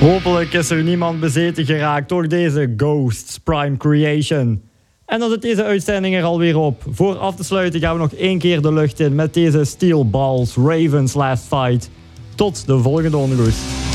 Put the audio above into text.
Hopelijk is er niemand bezeten geraakt door deze Ghosts Prime Creation. En dan zit deze uitzending er alweer op. Voor af te sluiten gaan we nog 1 keer de lucht in met deze Steel Balls Ravens Last Fight. Tot de volgende onrust.